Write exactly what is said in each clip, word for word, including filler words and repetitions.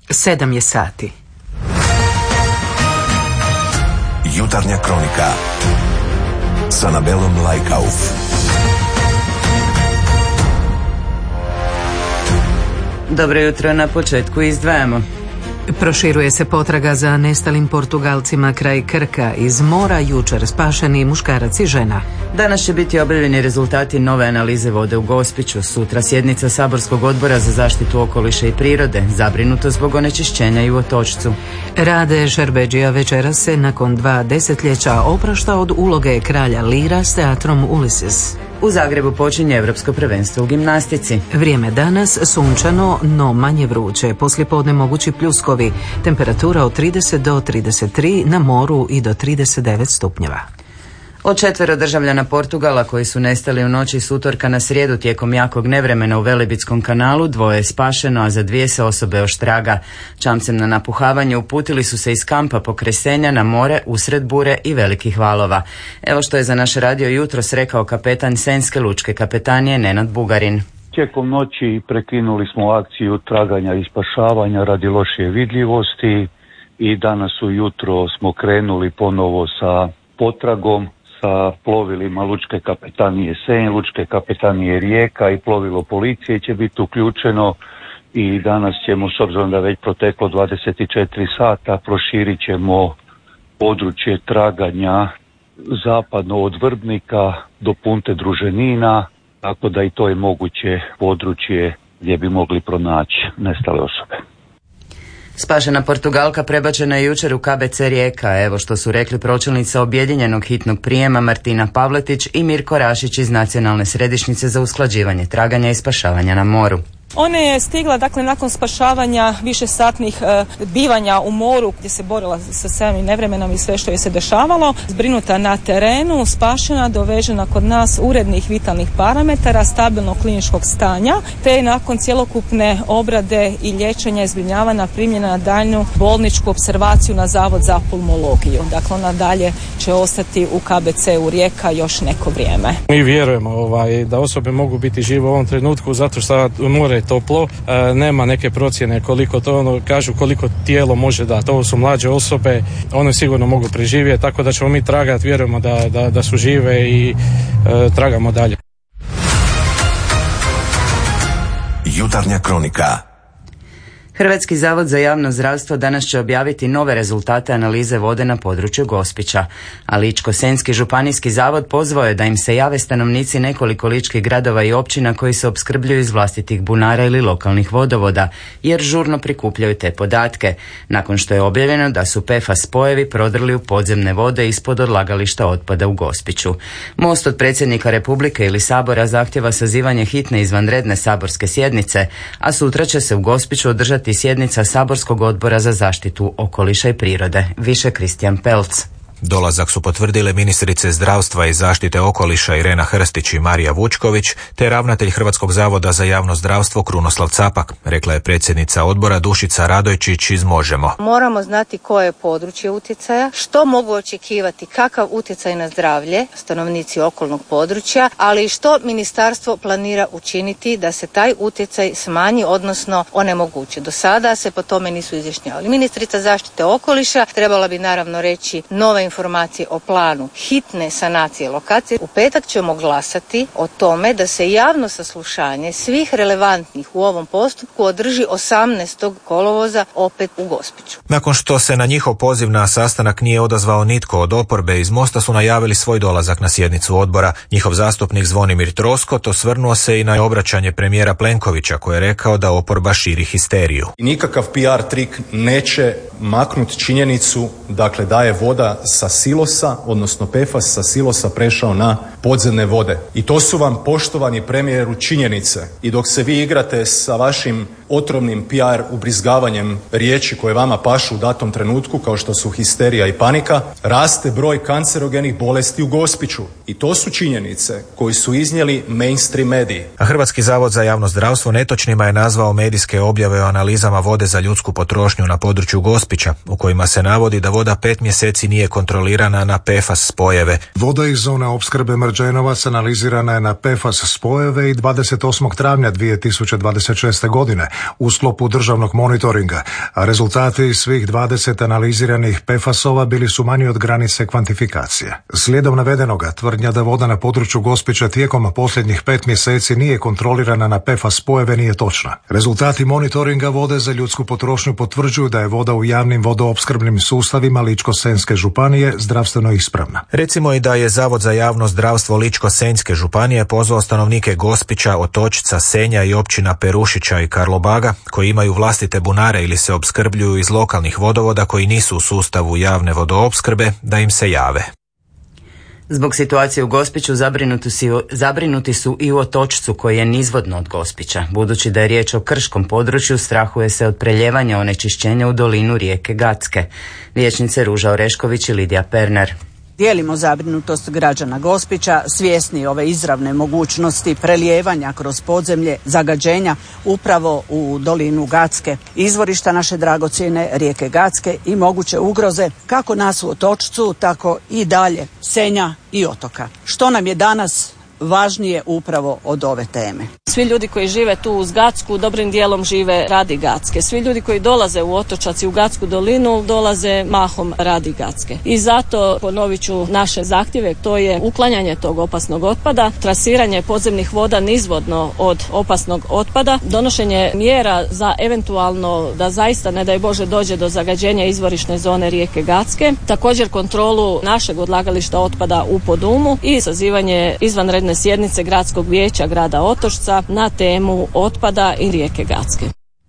Sedam je sati. Jutarnja kronika s Anabelom Lajkauf. Dobro jutro, na početku izdvajamo. Proširuje se potraga za nestalim Portugalcima kraj Krka. Iz mora jučer spašeni muškarac i žena. Danas će biti objavljeni rezultati nove analize vode u Gospiću. Sutra sjednica Saborskog odbora za zaštitu okoliša i prirode, zabrinuto zbog onečišćenja i u Otočcu. Rade Šerbedžija večeras se nakon dva desetljeća oprašta od uloge kralja Lira s teatrom Ulysses. U Zagrebu počinje Europsko prvenstvo u gimnastici. Vrijeme danas sunčano, no manje vruće. Poslijepodne mogući pljuskovi. Temperatura od trideset do trideset tri, na moru i do trideset devet stupnjeva. Od četvero državljana Portugala koji su nestali u noći s utorka na srijedu tijekom jakog nevremena u Velebitskom kanalu, dvoje je spašeno, a za dvije se osobe oštraga. Čamcem na napuhavanje uputili su se iz kampa Pokresenja na more usred bure i velikih valova. Evo što je za naš radio jutros rekao kapetan Senjske lučke kapetanije Nenad Bugarin. Tijekom noći prekinuli smo akciju traganja i spašavanja radi lošije vidljivosti i danas ujutro smo krenuli ponovo sa potragom sa plovilima Lučke kapetanije Senj, Lučke kapetanije Rijeka i plovilo policije će biti uključeno i danas ćemo, s obzirom da već proteklo dvadeset četiri sata, proširit ćemo područje traganja zapadno od Vrbnika do Punte Druženina, tako da i to je moguće područje gdje bi mogli pronaći nestale osobe. Spašena Portugalka prebačena je jučer u K B C Rijeka, evo što su rekli pročelnica objedinjenog hitnog prijema Martina Pavletić i Mirko Rašić iz Nacionalne središnjice za usklađivanje traganja i spašavanja na moru. Ona je stigla, dakle, nakon spašavanja višesatnih e, bivanja u moru gdje se borila sa samim nevremenom i sve što je se dešavalo, zbrinuta na terenu, spašena, dovežena kod nas urednih vitalnih parametara, stabilnog kliničkog stanja, te je nakon cjelokupne obrade i liječenja i zbrinjavanja primljena na daljnju bolničku opservaciju na Zavod za pulmologiju. Dakle, ona dalje će ostati u K B C u Rijeka još neko vrijeme. Mi vjerujemo ovaj, da osobe mogu biti žive u ovom trenutku zato što more toplo, e, nema neke procjene koliko to ono kažu koliko tijelo može dati. Ovo su mlađe osobe, one sigurno mogu preživjeti, tako da ćemo mi tragati, vjerujemo da, da, da su žive i e, tragamo dalje. Jutarnja kronika. Hrvatski zavod za javno zdravstvo danas će objaviti nove rezultate analize vode na području Gospića, a Ličko-senjski županijski zavod pozvao je da im se jave stanovnici nekoliko ličkih gradova i općina koji se opskrbljuju iz vlastitih bunara ili lokalnih vodovoda, jer žurno prikupljaju te podatke, nakon što je objavljeno da su P F A S spojevi prodrli u podzemne vode ispod odlagališta otpada u Gospiću. Most od predsjednika Republike ili Sabora zahtjeva sazivanje hitne izvanredne saborske sjednice, a sutra će se u Gospiću održati sjednica Saborskog odbora za zaštitu okoliša i prirode. Više Kristijan Pelc. Dolazak su potvrdile ministrice zdravstva i zaštite okoliša Irena Hrstić i Marija Vučković, te ravnatelj Hrvatskog zavoda za javno zdravstvo Krunoslav Capak, rekla je predsjednica odbora Dušica Radojčić iz Možemo. Moramo znati koje je područje utjecaja, što mogu očekivati, kakav utjecaj na zdravlje stanovnici okolnog područja, ali i što ministarstvo planira učiniti da se taj utjecaj smanji, odnosno onemogući. Do sada se po tome nisu izjašnjavali. Ministrica zaštite okoliša trebala bi naravno reći nove informacije o planu hitne sanacije lokacije. U petak ćemo glasati o tome da se javno saslušanje svih relevantnih u ovom postupku održi osamnaestog kolovoza opet u Gospiću. Nakon što se na njihov poziv na sastanak nije odazvao nitko od oporbe, iz Mosta su najavili svoj dolazak na sjednicu odbora. Njihov zastupnik Zvonimir Troskot osvrnuo se i na obraćanje premijera Plenkovića koji je rekao da oporba širi histeriju. Nikakav P R trik neće maknuti činjenicu, dakle, da je voda sa silosa, odnosno P F A S sa silosa prešao na podzemne vode. I to su vam, poštovani premijeru, činjenice. I dok se vi igrate sa vašim otrovnim P R ubrizgavanjem riječi koje vama pašu u datom trenutku, kao što su histerija i panika, raste broj kancerogenih bolesti u Gospiću. I to su činjenice koji su iznijeli mainstream mediji. A Hrvatski zavod za javno zdravstvo netočnima je nazvao medijske objave o analizama vode za ljudsku potrošnju na području Gospića, u kojima se navodi da voda pet mjeseci nije kontrolirana na P F A S spojeve. Voda iz zone opskrbe Mrđenovac analizirana je na P F A S spojeve i dvadeset osmog travnja dvije tisuće dvadeset šeste. godine. u sklopu državnog monitoringa, a rezultati svih dvadeset analiziranih P F A S-ova bili su manji od granice kvantifikacije. Slijedom navedenoga, tvrdnja da voda na području Gospića tijekom posljednjih pet mjeseci nije kontrolirana na P F A S spojeve nije točna. Rezultati monitoringa vode za ljudsku potrošnju potvrđuju da je voda u javnim vodoopskrbnim sustavima Ličko-senjske županije zdravstveno ispravna. Recimo i da je Zavod za javno zdravstvo Ličko-senjske županije pozvao stanovnike Gospića, Otočca, Senja i općina Perušića i Karlobaga, koji imaju vlastite bunare ili se opskrbljuju iz lokalnih vodovoda koji nisu u sustavu javne vodoopskrbe, da im se jave. Zbog situacije u Gospiću zabrinuti su, zabrinuti su i u Otočcu koji je nizvodno od Gospića. Budući da je riječ o krškom području, strahuje se od preljevanja onečišćenja u dolinu rijeke Gacke. Vijećnice Ruža Orešković i Lidija Perner. Dijelimo zabrinutost građana Gospića, svjesni ove izravne mogućnosti prelijevanja kroz podzemlje zagađenja upravo u dolinu Gacke, izvorišta naše dragocjene rijeke Gacke i moguće ugroze kako nas u Otočcu, tako i dalje Senja i Otoka. Što nam je danas važnije upravo od ove teme? Svi ljudi koji žive tu uz Gacku dobrim dijelom žive radi Gacke. Svi ljudi koji dolaze u Otočac i u Gacku dolinu dolaze mahom radi Gacke. I zato ponovit ću naše zahtjeve, to je uklanjanje tog opasnog otpada, trasiranje podzemnih voda nizvodno od opasnog otpada, donošenje mjera za eventualno da zaista ne daj Bože dođe do zagađenja izvorišne zone rijeke Gacke, također kontrolu našeg odlagališta otpada u Podumu i sazivanje izvanredne sjednice Gradskog vijeća grada Otočca na temu otpada i rijeke Gacke.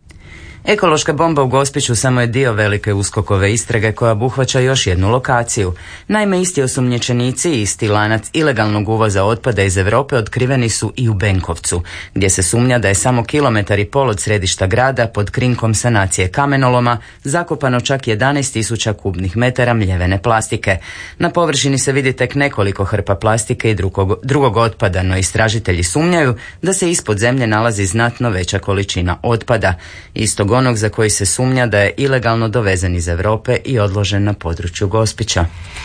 Ekološka bomba u Gospiću samo je dio velike uskokove istrage koja obuhvaća još jednu lokaciju. Naime, isti osumnjičenici i isti lanac ilegalnog uvoza otpada iz Europe otkriveni su i u Benkovcu, gdje se sumnja da je samo kilometar i pol od središta grada pod krinkom sanacije kamenoloma zakopano čak jedanaest tisuća kubnih metara mljevene plastike. Na površini se vidi tek nekoliko hrpa plastike i drugog, drugog otpada, no istražitelji sumnjaju da se ispod zemlje nalazi znatno veća količina otpada. Istog onog za koji se sumnja da je ilegalno dovezen iz Europe i odložen na području Gospića.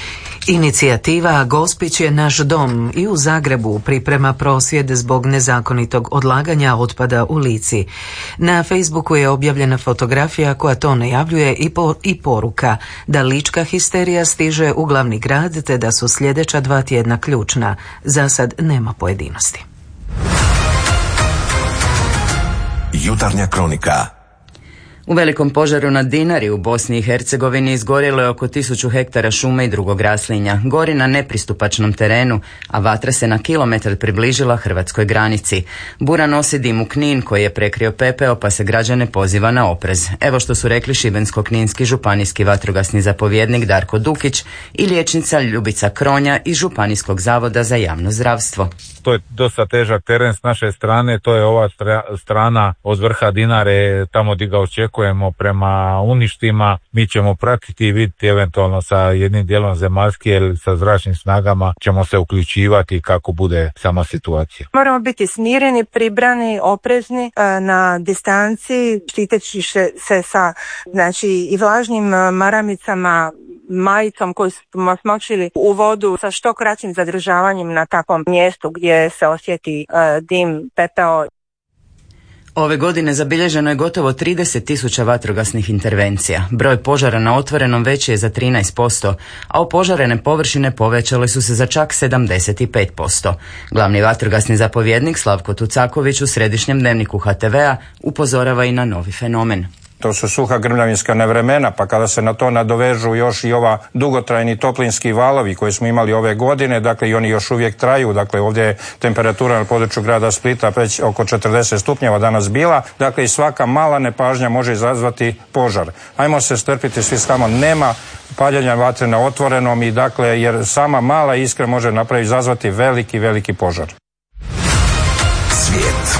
Inicijativa Gospić je naš dom i u Zagrebu priprema prosvjed zbog nezakonitog odlaganja otpada u Lici. Na Facebooku je objavljena fotografija koja to najavljuje i, po, i poruka da lička histerija stiže u glavni grad te da su sljedeća dva tjedna ključna. Za sad nema pojedinosti. Jutarnja kronika. U velikom požaru na Dinari u Bosni i Hercegovini izgorjelo je oko tisuću hektara šume i drugog raslinja. Gori na nepristupačnom terenu, a vatra se na kilometar približila hrvatskoj granici. Bura nosi dim u Knin koji je prekrio pepeo, pa se građane poziva na oprez. Evo što su rekli Šibensko-kninski županijski vatrogasni zapovjednik Darko Dukić i liječnica Ljubica Kronja iz Županijskog zavoda za javno zdravstvo. To je dosta težak teren s naše strane, to je ova strana od vrha Dinare, tamo gdje ga očekujemo prema uništima. Mi ćemo pratiti i vidjeti eventualno sa jednim dijelom zemaljski ili sa zračnim snagama ćemo se uključivati kako bude sama situacija. Moramo biti smireni, pribrani, oprezni na distanci, štiteći se sa znači, i vlažnim maramicama, majicom koju smo smočili u vodu sa što kraćim zadržavanjem na takvom mjestu gdje se osjeti uh, dim, pepeo. Ove godine zabilježeno je gotovo trideset tisuća vatrogasnih intervencija. Broj požara na otvorenom veći je za trinaest posto, a opožarene površine povećale su se za čak sedamdeset pet posto. Glavni vatrogasni zapovjednik Slavko Tucaković u središnjem dnevniku H T V-a upozorava i na novi fenomen. To su suha grmljavinska nevremena, pa kada se na to nadovežu još i ova dugotrajni toplinski valovi koje smo imali ove godine, dakle i oni još uvijek traju, dakle ovdje je temperatura na području grada Splita već oko četrdeset stupnjeva danas bila, dakle i svaka mala nepažnja može izazvati požar. Ajmo se strpiti svi samo, nema paljenja vatre na otvorenom i dakle jer sama mala iskra može napraviti izazvati veliki, veliki požar. Svijet.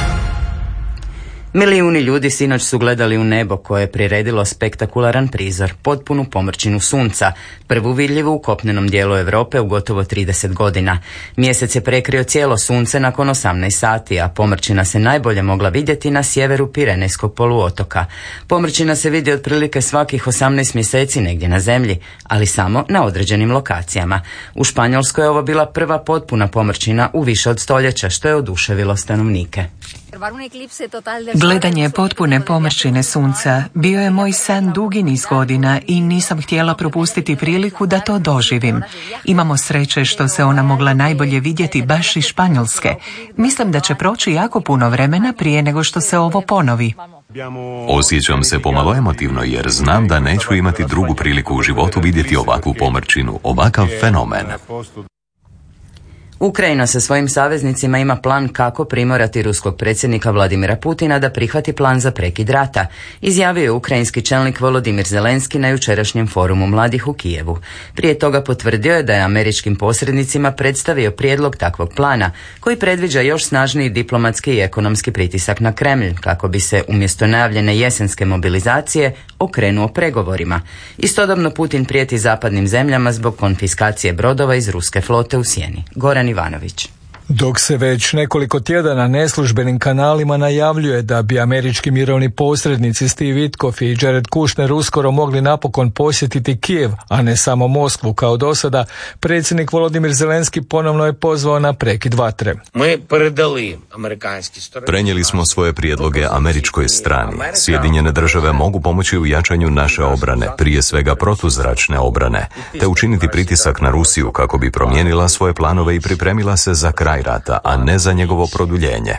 Milijuni ljudi sinoć su gledali u nebo koje je priredilo spektakularan prizor, potpunu pomrčinu sunca, prvu vidljivu u kopnenom dijelu Europe u gotovo trideset godina. Mjesec je prekrio cijelo sunce nakon osamnaest sati, a pomrčina se najbolje mogla vidjeti na sjeveru Pirenejskog poluotoka. Pomrčina se vidi otprilike svakih osamnaest mjeseci negdje na zemlji, ali samo na određenim lokacijama. U Španjolskoj je ovo bila prva potpuna pomrčina u više od stoljeća, što je oduševilo stanovnike. Gledanje potpune pomrčine sunca bio je moj san dugi niz godina i nisam htjela propustiti priliku da to doživim. Imamo sreće što se ona mogla najbolje vidjeti baš iz Španjolske. Mislim da će proći jako puno vremena prije nego što se ovo ponovi. Osjećam se pomalo emotivno jer znam da neću imati drugu priliku u životu vidjeti ovakvu pomrčinu, ovakav fenomen. Ukrajina sa svojim saveznicima ima plan kako primorati ruskog predsjednika Vladimira Putina da prihvati plan za prekid rata, izjavio je ukrajinski čelnik Volodimir Zelenski na jučerašnjem forumu mladih u Kijevu. Prije toga potvrdio je da je američkim posrednicima predstavio prijedlog takvog plana, koji predviđa još snažniji diplomatski i ekonomski pritisak na Kremlj, kako bi se umjesto najavljene jesenske mobilizacije okrenuo pregovorima. Istodobno Putin prijeti zapadnim zemljama zbog konfiskacije brodova iz ruske flote u sjeni. Goran Ivanović. Dok se već nekoliko tjedana neslužbenim kanalima najavljuje da bi američki mirovni posrednici Steve Witkoff i Jared Kushner uskoro mogli napokon posjetiti Kijev, a ne samo Moskvu kao do sada, predsjednik Volodimir Zelenski ponovno je pozvao na prekid vatre. Prenijeli smo svoje prijedloge američkoj strani. Sjedinjene države mogu pomoći u jačanju naše obrane, prije svega protuzračne obrane, te učiniti pritisak na Rusiju kako bi promijenila svoje planove i pripremila se za kraj rata, a ne za njegovo produljenje.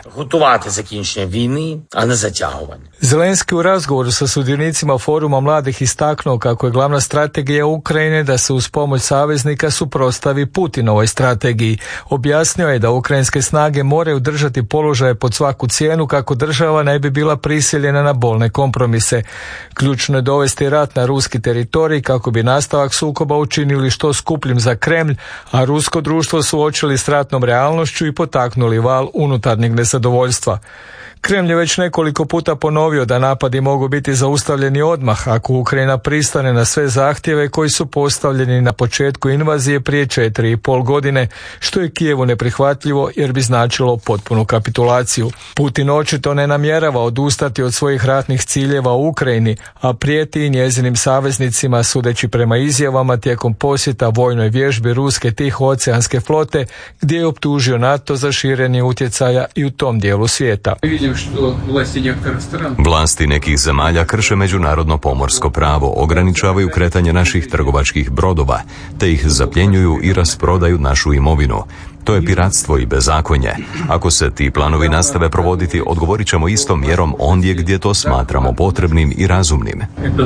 Zelenski u razgovoru sa sudionicima foruma mladih istaknuo kako je glavna strategija Ukrajine da se uz pomoć saveznika suprotstavi Putinovoj strategiji. Objasnio je da ukrajinske snage moraju držati položaje pod svaku cijenu kako država ne bi bila prisiljena na bolne kompromise. Ključno je dovesti rat na ruski teritorij kako bi nastavak sukoba učinili što skupljim za Kremlj, a rusko društvo suočili s ratnom realnošću i potaknuli val unutarnjeg nezadovoljstva. Kremlj je već nekoliko puta ponovio da napadi mogu biti zaustavljeni odmah ako Ukrajina pristane na sve zahtjeve koji su postavljeni na početku invazije prije četiri i pol godine, što je Kijevu neprihvatljivo jer bi značilo potpunu kapitulaciju. Putin očito ne namjerava odustati od svojih ratnih ciljeva u Ukrajini, a prijeti i njezinim saveznicima sudeći prema izjavama tijekom posjeta vojnoj vježbi ruske tihooceanske flote, gdje je optužio NATO za širenje utjecaja i u tom dijelu svijeta. Vlasti nekih zemalja krše međunarodno pomorsko pravo, ograničavaju kretanje naših trgovačkih brodova, te ih zapljenjuju i rasprodaju našu imovinu. To je piratstvo i bezakonje. Ako se ti planovi nastave provoditi, odgovorit ćemo istom mjerom ondje gdje to smatramo potrebnim i razumnim.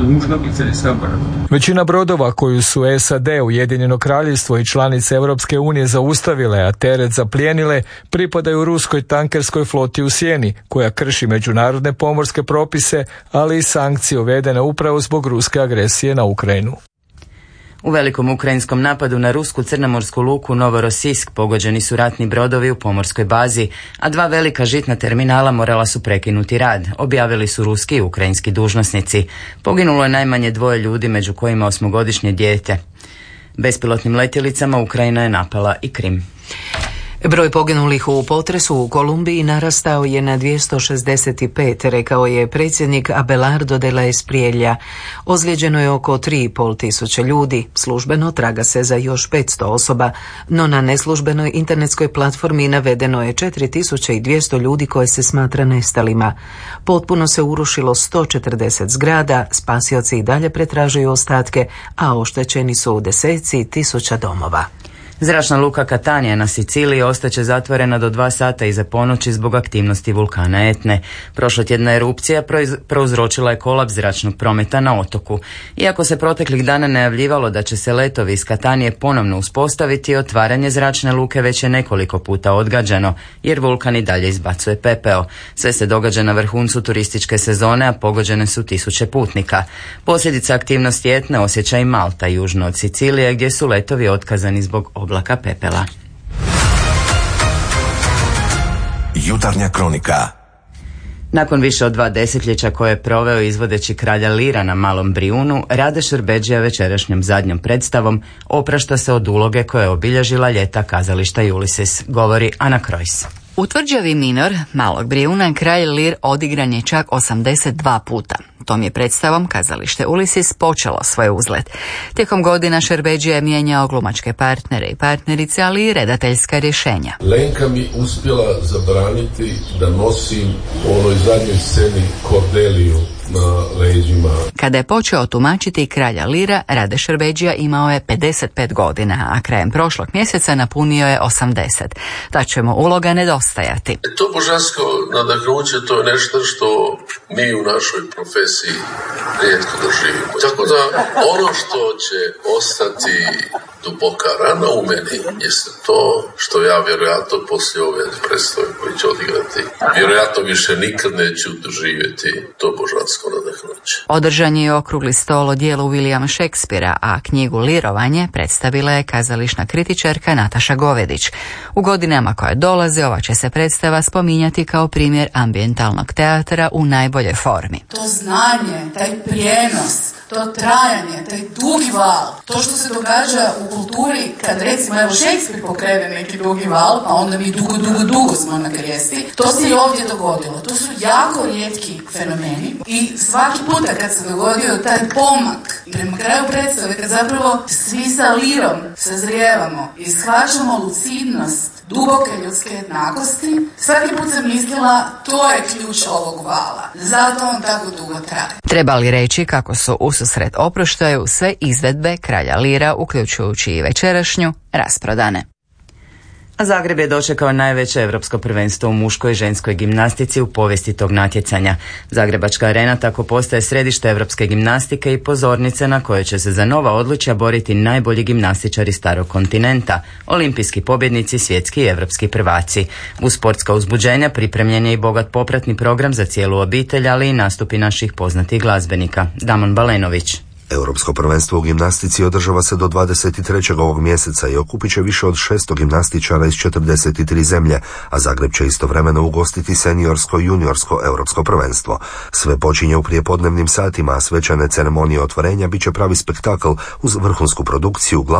Većina brodova koju su S A D, Ujedinjeno kraljevstvo i članice Europske unije zaustavile, a teret zaplijenile, pripadaju ruskoj tankerskoj floti u sjeni, koja krši međunarodne pomorske propise, ali i sankcije uvedene upravo zbog ruske agresije na Ukrajinu. U velikom ukrajinskom napadu na rusku crnomorsku luku Novorosisk pogođeni su ratni brodovi u pomorskoj bazi, a dva velika žitna terminala morala su prekinuti rad, objavili su ruski i ukrajinski dužnosnici. Poginulo je najmanje dvoje ljudi, među kojima osmogodišnje dijete. Bespilotnim letjelicama Ukrajina je napala i Krim. Broj poginulih u potresu u Kolumbiji narastao je na dvjesto šezdeset pet, rekao je predsjednik Abelardo de la Espriella. Ozlijeđeno je oko tri i pol tisuće ljudi. Službeno traga se za još petsto osoba, no na neslužbenoj internetskoj platformi navedeno je četiri tisuće dvjesto ljudi koje se smatra nestalima. Potpuno se urušilo sto četrdeset zgrada, spasioci i dalje pretražuju ostatke, a oštećeni su deseci tisuća domova. Zračna luka Catania na Siciliji ostaće zatvorena do dva sata iza ponoći zbog aktivnosti vulkana Etne. Prošlotjedna erupcija prouzročila je kolaps zračnog prometa na otoku. Iako se proteklih dana najavljivalo da će se letovi iz Catanije ponovno uspostaviti, otvaranje zračne luke već je nekoliko puta odgađano, jer vulkan i dalje izbacuje pepeo. Sve se događa na vrhuncu turističke sezone, a pogođene su tisuće putnika. Posljedica aktivnosti Etne osjeća i Malta, južno od Sicilije, gdje su letovi otkazani zbog oblaka pepela. Jutarnja kronika. Nakon više od dva desetljeća koje je proveo izvodeći kralja Lira na Malom Brijunu, Rade Šerbedžija večerašnjom zadnjom predstavom oprašta se od uloge koja je obilježila ljeta kazališta Ulysses, govori Ana Krojs. U tvrđavi Minor Malog Brijuna kralj Lir odigran je čak osamdeset dva puta. Tom je predstavom kazalište Ulisis počelo svoj uzlet. Tijekom godina Šerbedžija je mijenjao glumačke partnere i partnerice, ali i redateljska rješenja. Lenka mi uspjela zabraniti da nosim u onoj zadnjoj sceni Kordeliju na leđima. Kada je počeo tumačiti Kralja Lira, Rade Šerbedžija imao je pedeset pet godina, a krajem prošlog mjeseca napunio je osamdeset. Ta će mu uloga nedostajati. To božansko nadahnuće, to je nešto što mi u našoj profesiji rijetko doživimo. Tako da ono što će ostati duboka rana u meni jeste to što ja vjerojatno poslije ove predstave koji će odigrati vjerojatno više nikad neću doživjeti to božansko nadahnuće. Održan je okrugli stol o dijelu Williama Shakespearea, a knjigu Lirovanje predstavila je kazališna kritičarka Nataša Govedić. U godinama koje dolaze ova će se predstava spominjati kao primjer ambijentalnog teatra u najboljoj formi. To znanje, taj prijenos, to trajanje, taj dugi val, to što se događa u kulturi kad recimo evo Shakespeare pokrene neki dugi val, pa onda mi dugo, dugo, dugo smo na krijesti, to se i ovdje dogodilo. To su jako rijetki fenomeni i svaki puta kad se dogodio taj pomak prema kraju predstave, kad zapravo svi sa lirom sazrijevamo i shvaćamo lucidnost duboke ljudske jednakosti, svaki put sam mislila to je ključ ovog vala. Zato on tako dugo traje. Treba li reći kako su ususret oproštaju sve izvedbe Kralja Lira, uključujući i večerašnju, rasprodane. A Zagreb je dočekao najveće europsko prvenstvo u muškoj i ženskoj gimnastici u povijesti tog natjecanja. Zagrebačka arena tako postaje središte europske gimnastike i pozornice na kojoj će se za nova odličja boriti najbolji gimnastičari starog kontinenta, olimpijski pobjednici, svjetski i europski prvaci. U sportska uzbuđenja pripremljen je i bogat popratni program za cijelu obitelj, ali i nastupi naših poznatih glazbenika. Damon Balenović. Europsko prvenstvo u gimnastici održava se do dvadeset trećeg ovog mjeseca i okupit će više od šesto gimnastičara iz četrdeset tri zemlje, a Zagreb će istovremeno ugostiti seniorsko i juniorsko europsko prvenstvo. Sve počinje u prijepodnevnim satima, a svečane ceremonije otvorenja bit će pravi spektakl uz vrhunsku produkciju,